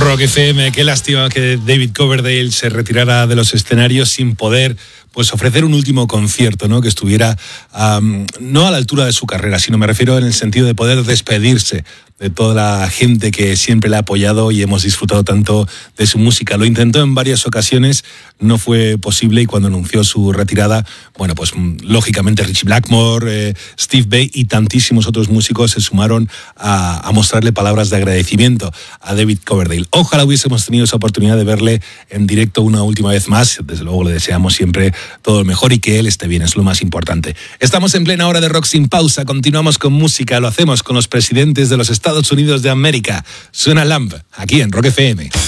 Rock FM, qué lástima que David Coverdale se retirara de los escenarios sin poder ofrecer un último concierto, ¿no? Que estuviera no a la altura de su carrera, sino me refiero en el sentido de poder despedirse de toda la gente que siempre le ha apoyado y hemos disfrutado tanto de su música. Lo intentó en varias ocasiones, no fue posible, y cuando anunció su retirada, lógicamente Ritchie Blackmore, Steve Vai y tantísimos otros músicos se sumaron a mostrarle palabras de agradecimiento a David Coverdale. Ojalá hubiésemos tenido esa oportunidad de verle en directo una última vez más. Desde luego le deseamos siempre todo lo mejor y que él esté bien, es lo más importante. Estamos en plena hora de Rock sin pausa, continuamos con música, lo hacemos con los presidentes de los Estados Unidos de América. Suena Lamb, aquí en Rock FM.